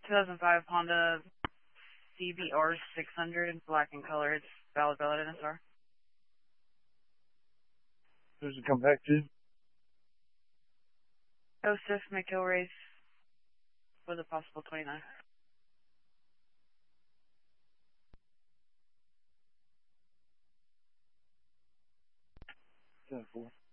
2005 Honda CBR 600, black in color. It's valid NSR. Who's it come back to? Joseph McIlrace with a possible 29. 10-4.